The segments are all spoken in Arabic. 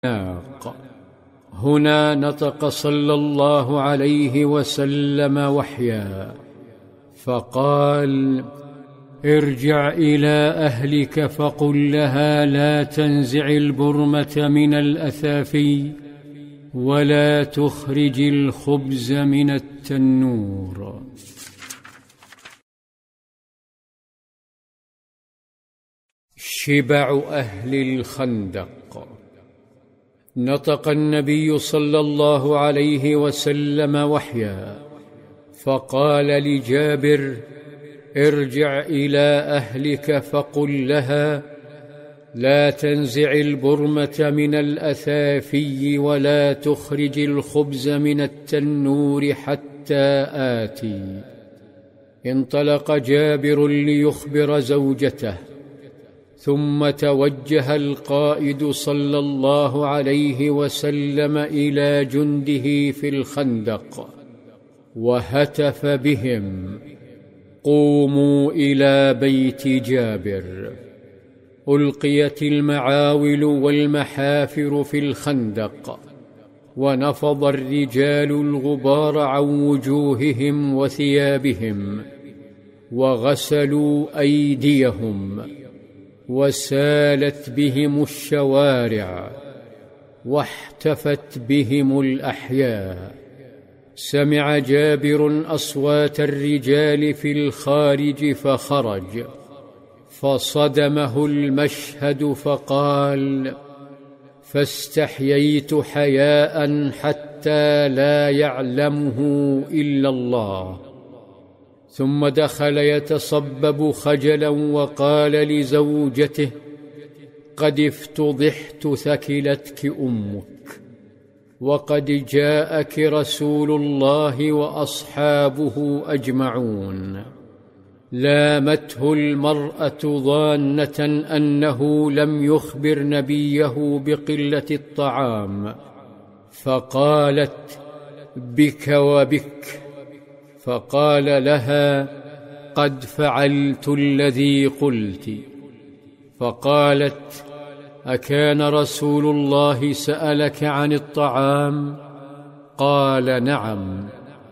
العناق. هنا نطق صلى الله عليه وسلم وحيا فقال: ارجع إلى أهلك فقل لها لا تنزع البرمة من الأثافي ولا تخرج الخبز من التنور. شبع أهل الخندق. نطق النبي صلى الله عليه وسلم وحيا فقال لجابر: ارجع إلى أهلك فقل لها لا تنزع البرمة من الأثافي ولا تخرج الخبز من التنور حتى آتي. انطلق جابر ليخبر زوجته، ثم توجه القائد صلى الله عليه وسلم إلى جنده في الخندق وهتف بهم: قوموا إلى بيت جابر. ألقيت المعاول والمحافر في الخندق، ونفض الرجال الغبار عن وجوههم وثيابهم، وغسلوا أيديهم، وسالت بهم الشوارع، واحتفت بهم الأحياء. سمع جابر أصوات الرجال في الخارج فخرج، فصدمه المشهد فقال: فاستحييت حياء حتى لا يعلمه إلا الله. ثم دخل يتصبب خجلا وقال لزوجته: قد افتضحت ثكلتك أمك، وقد جاءك رسول الله وأصحابه أجمعون. لامته المرأة ظانة أنه لم يخبر نبيه بقلة الطعام، فقالت: بك وبك. فقال لها: قد فعلت الذي قلت. فقالت: أكان رسول الله سألك عن الطعام؟ قال: نعم.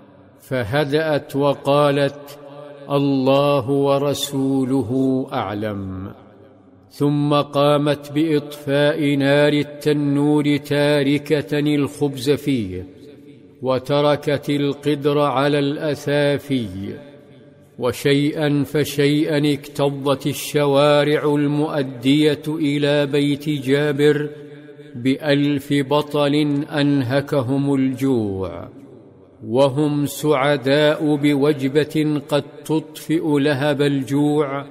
فهدأت وقالت: الله ورسوله أعلم. ثم قامت بإطفاء نار التنور تاركة الخبز فيه، وتركت القدر على الأثافي. وشيئا فشيئا اكتظت الشوارع المؤدية إلى بيت جابر ب1000 بطل أنهكهم الجوع، وهم سعداء بوجبة قد تطفئ لهب الجوع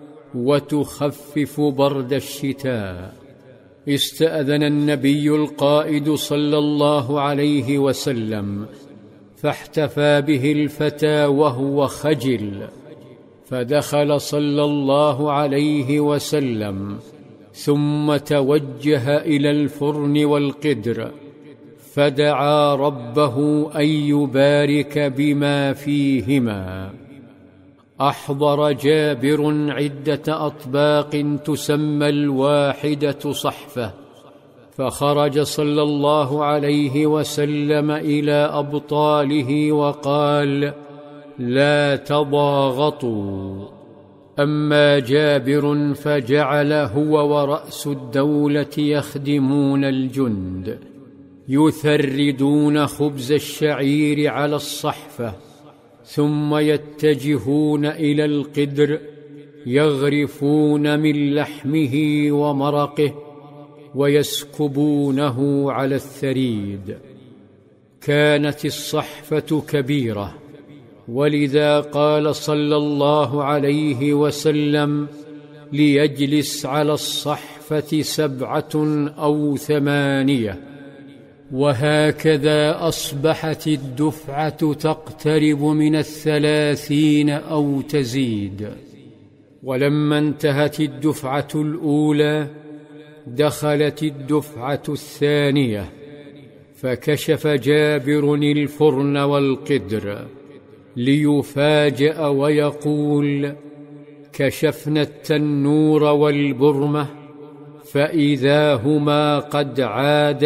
وتخفف برد الشتاء. استأذن النبي القائد صلى الله عليه وسلم، فاحتفى به الفتى وهو خجل، فدخل صلى الله عليه وسلم، ثم توجه إلى الفرن والقدر، فدعا ربه أن يبارك بما فيهما. أحضر جابر عدة أطباق تسمى الواحدة صحفة، فخرج صلى الله عليه وسلم إلى أبطاله وقال: لا تضاغطوا. أما جابر فجعل هو ورأس الدولة يخدمون الجند، يثردون خبز الشعير على الصحفة، ثم يتجهون إلى القدر يغرفون من لحمه ومرقه ويسكبونه على الثريد. كانت الصحفة كبيرة، ولذا قال صلى الله عليه وسلم: ليجلس على الصحفة 7 أو 8. وهكذا أصبحت الدفعة تقترب من 30 أو تزيد. ولما انتهت الدفعة الأولى دخلت الدفعة الثانية، فكشف جابر الفرن والقدر ليفاجأ ويقول: كشفنا التنور والبرمة فإذا هما قد عادا